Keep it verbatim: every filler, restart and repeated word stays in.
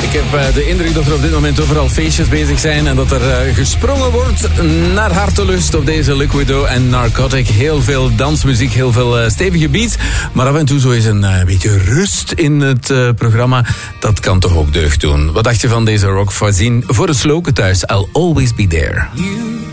Ik heb uh, de indruk dat er op dit moment overal feestjes bezig zijn en dat er uh, gesprongen wordt naar hartelust op deze Liquido en Narcotic. Heel veel dansmuziek, heel veel uh, stevige beats, maar af en toe zo eens een uh, beetje rust in het uh, programma. Dat kan toch ook deugd doen. Wat dacht je van deze rock voorzien voor het sloken thuis? I'll always be there.